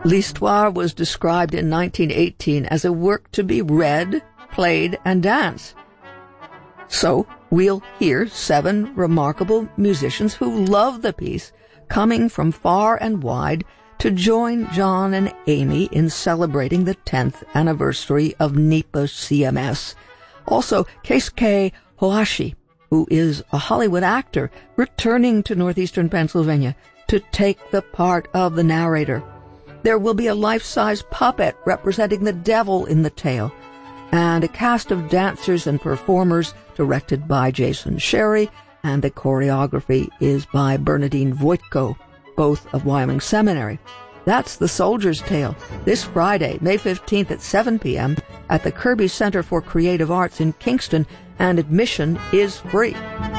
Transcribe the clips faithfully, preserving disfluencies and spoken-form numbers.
L'Histoire was described in nineteen eighteen as a work to be read, played, and danced. So we'll hear seven remarkable musicians who love the piece coming from far and wide to join John and Amy in celebrating the tenth anniversary of NEPA C M S. Also, Keisuke Hoashi, who is a Hollywood actor returning to northeastern Pennsylvania to take the part of the narrator. There will be a life-size puppet representing the devil in the tale, and a cast of dancers and performers directed by Jason Sherry, and the choreography is by Bernadine Voitko, both of Wyoming Seminary. That's The Soldier's Tale, this Friday, May fifteenth at seven p.m. at the Kirby Center for Creative Arts in Kingston, and admission is free.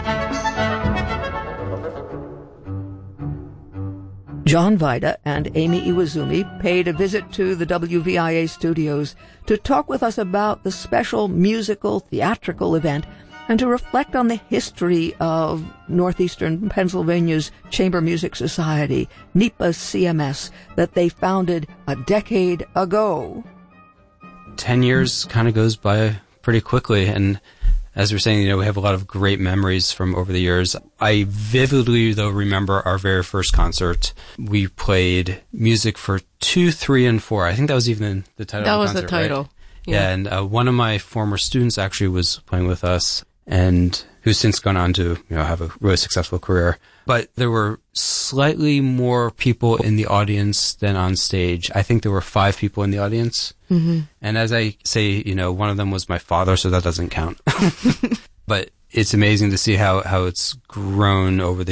John Vida and Amy Iwazumi paid a visit to the W V I A studios to talk with us about the special musical theatrical event and to reflect on the history of northeastern Pennsylvania's Chamber Music Society, NEPA C M S, that they founded a decade ago. Ten years kind of goes by pretty quickly, and as we're saying, you know, we have a lot of great memories from over the years. I vividly, though, remember our very first concert. We played music for two, three, and four. I think that was even the title that of the was concert, the title. Right? Yeah. yeah, and uh, one of my former students actually was playing with us, and who's since gone on to, you know, have a really successful career. But there were slightly more people in the audience than on stage. I think there were five people in the audience. Mm-hmm. And as I say, you know, one of them was my father, so that doesn't count. But it's amazing to see how, how it's grown over the